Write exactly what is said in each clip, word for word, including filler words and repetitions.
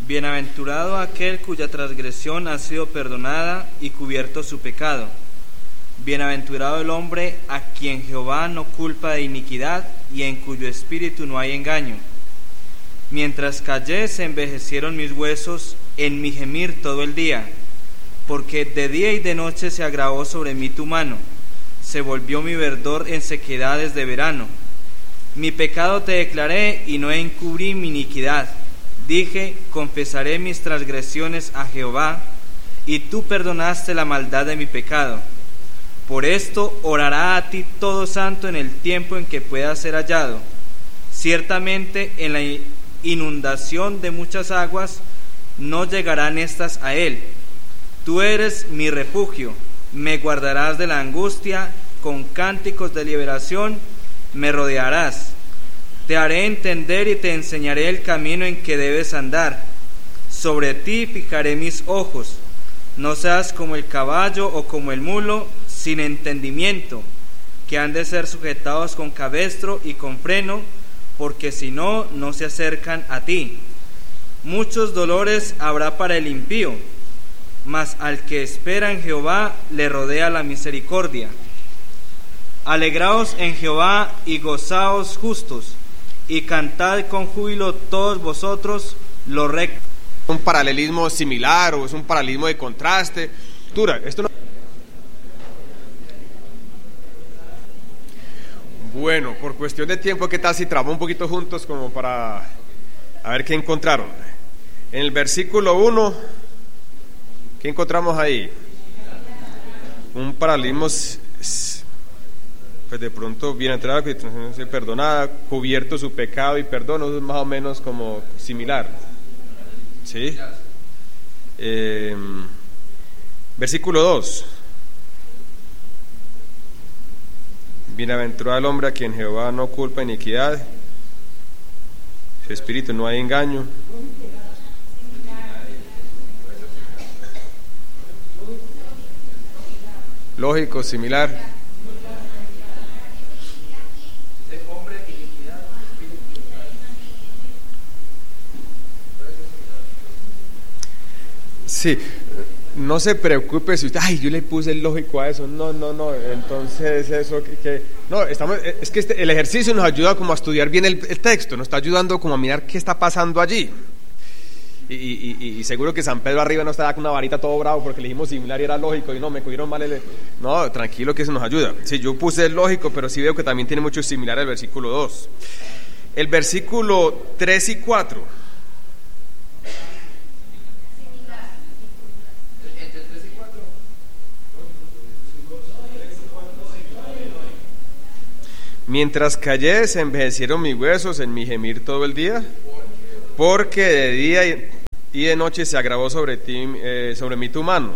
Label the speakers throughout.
Speaker 1: Bienaventurado aquel cuya transgresión ha sido perdonada y cubierto su pecado. Bienaventurado el hombre a quien Jehová no culpa de iniquidad y en cuyo espíritu no hay engaño. Mientras callé se envejecieron mis huesos en mi gemir todo el día, porque de día y de noche se agravó sobre mí tu mano, se volvió mi verdor en sequedades de verano. Mi pecado te declaré y no encubrí mi iniquidad. Dije, confesaré mis transgresiones a Jehová, y tú perdonaste la maldad de mi pecado. Por esto orará a ti todo santo en el tiempo en que pueda ser hallado. Ciertamente en la inundación de muchas aguas no llegarán estas a él. Tú eres mi refugio, me guardarás de la angustia, con cánticos de liberación me rodearás. Te haré entender y te enseñaré el camino en que debes andar. Sobre ti fijaré mis ojos. No seas como el caballo o como el mulo, sin entendimiento, que han de ser sujetados con cabestro y con freno, porque si no, no se acercan a ti. Muchos dolores habrá para el impío, mas al que espera en Jehová le rodea la misericordia. Alegraos en Jehová y gozaos justos, y cantad con júbilo todos vosotros los rectos.
Speaker 2: Un paralelismo similar o es un paralelismo de contraste. Dura, esto no... Bueno, por cuestión de tiempo, ¿qué tal si trabamos un poquito juntos como para a ver qué encontraron? En el versículo uno, ¿qué encontramos ahí? Un paralelismo, pues de pronto bienaventurada, perdonada, cubierto su pecado y perdón, es más o menos como similar. ¿Sí? Eh, versículo dos. Bienaventurado el hombre a quien Jehová no culpa iniquidad, su espíritu no hay engaño. Lógico, similar. Sí, no se preocupe si usted, ay, yo le puse el lógico a eso, no, no, no, entonces eso que, que no, estamos, es que este, el ejercicio nos ayuda como a estudiar bien el, el texto, nos está ayudando como a mirar qué está pasando allí, y, y, y, y seguro que San Pedro arriba no estará con una varita todo bravo porque le dijimos similar y era lógico, y no, me cogieron mal el, no, tranquilo que eso nos ayuda, sí, yo puse el lógico, pero sí veo que también tiene mucho similar el versículo dos, el versículo tres y cuatro, mientras callé se envejecieron mis huesos en mi gemir todo el día, porque de día y de noche se agravó sobre ti, eh, sobre mí tu mano.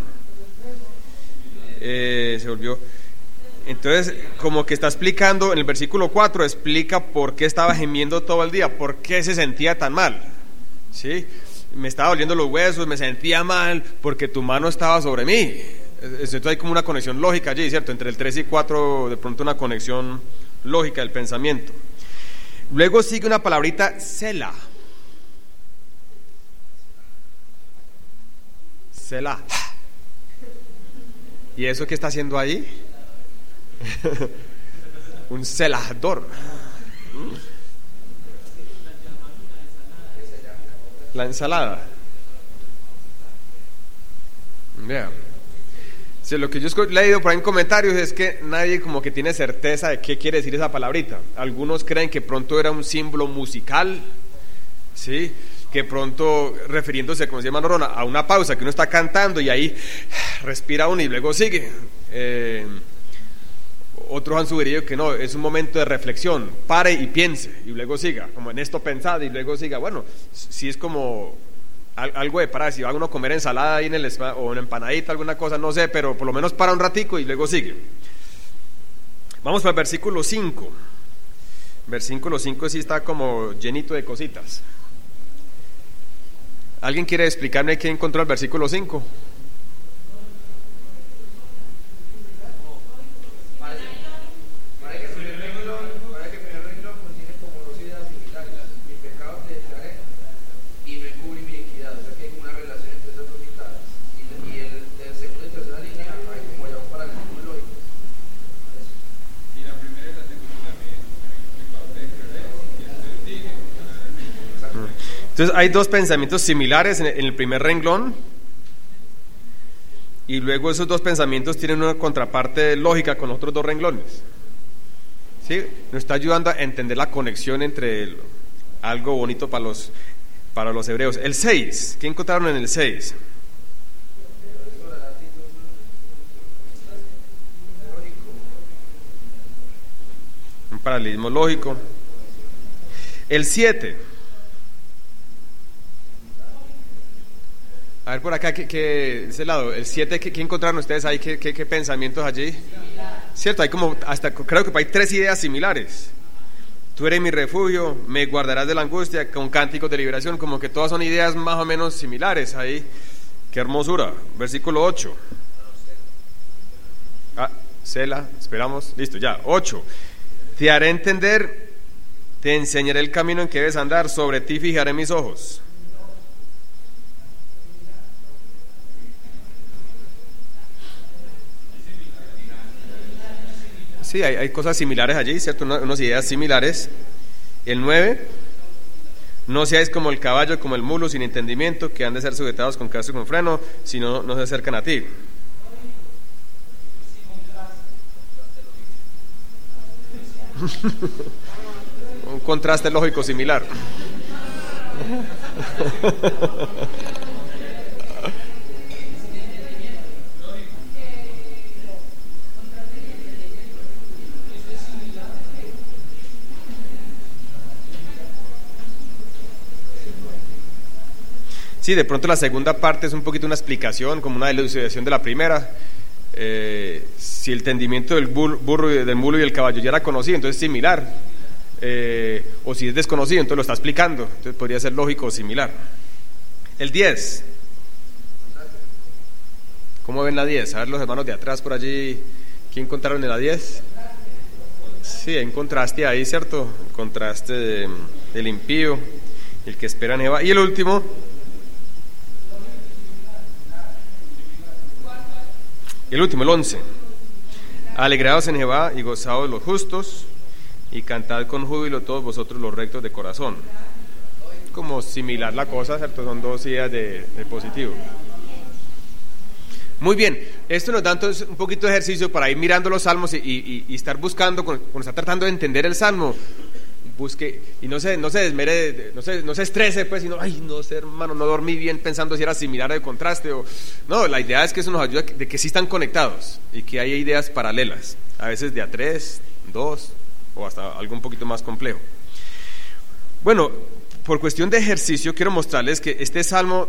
Speaker 2: Eh, se volvió. Entonces, como que está explicando en el versículo cuatro, explica por qué estaba gemiendo todo el día, por qué se sentía tan mal. ¿Sí? Me estaba doliendo los huesos, me sentía mal porque tu mano estaba sobre mí. Entonces hay como una conexión lógica allí, ¿cierto? Entre el tres y cuatro, de pronto una conexión lógica del pensamiento. Luego sigue una palabrita, Selah. Selah. ¿Y eso qué está haciendo ahí? Un selahador. La ensalada. Vean. Sí, lo que yo he leído por ahí en comentarios es que nadie como que tiene certeza de qué quiere decir esa palabrita. Algunos creen que pronto era un símbolo musical, ¿sí? Que pronto refiriéndose, como decía hermano Rona, a una pausa, que uno está cantando y ahí respira uno y luego sigue. Eh, otros han sugerido que no, es un momento de reflexión, pare y piense y luego siga, como en esto pensad y luego siga. Bueno, si es como algo de parar, si va uno a comer ensalada ahí en el o una empanadita, alguna cosa, no sé, pero por lo menos para un ratico y luego sigue. Vamos para el versículo cinco. Versículo cinco sí está como llenito de cositas. ¿Alguien quiere explicarme qué encontró el versículo cinco? Entonces hay dos pensamientos similares en el primer renglón, y luego esos dos pensamientos tienen una contraparte lógica con otros dos renglones. ¿Sí? Nos está ayudando a entender la conexión entre el, algo bonito para los, para los hebreos. El seis, ¿qué encontraron en el seis? Un paralelismo lógico. El siete. A ver por acá, ¿qué, qué, ese lado, el siete, ¿qué, qué encontraron ustedes ahí? ¿Qué, qué, qué pensamientos allí? Cierto, hay como, hasta creo que hay tres ideas similares. Tú eres mi refugio, me guardarás de la angustia, con cánticos de liberación, como que todas son ideas más o menos similares ahí. Qué hermosura. Versículo ocho. Ah, Sela, esperamos, listo, ya, ocho. Te haré entender, te enseñaré el camino en que debes andar, sobre ti fijaré mis ojos. Sí, hay, hay cosas similares allí, ¿cierto? Unas, unas ideas similares. El nueve, no seáis como el caballo, como el mulo, sin entendimiento, que han de ser sujetados con casco y con freno, si no, no se acercan a ti. Un contraste lógico similar. Sí, de pronto la segunda parte es un poquito una explicación, como una elucidación de la primera. Eh, si el entendimiento del burro, del mulo y del caballo ya era conocido, entonces es similar. Eh, o si es desconocido, entonces lo está explicando. Entonces podría ser lógico o similar. El diez. ¿Cómo ven la diez? A ver los hermanos de atrás por allí, ¿qué encontraron en la diez? Sí, hay un contraste ahí, ¿cierto? El contraste de, del impío, el que espera en Jehová. Y el último, el último, el once. Alegraos en Jehová y gozaos los justos, y cantad con júbilo todos vosotros los rectos de corazón. Como similar la cosa, ¿cierto? Son dos ideas de, de positivo. Muy bien, esto nos da entonces un poquito de ejercicio para ir mirando los salmos y, y, y estar buscando, cuando está tratando de entender el salmo, busque y no se, no se desmere, no se, no se estrese, pues, sino, ay, no sé, hermano, no dormí bien pensando si era similar o de contraste. O, no, la idea es que eso nos ayuda de que sí están conectados y que hay ideas paralelas, a veces de a tres, dos o hasta algo un poquito más complejo. Bueno, por cuestión de ejercicio quiero mostrarles que este salmo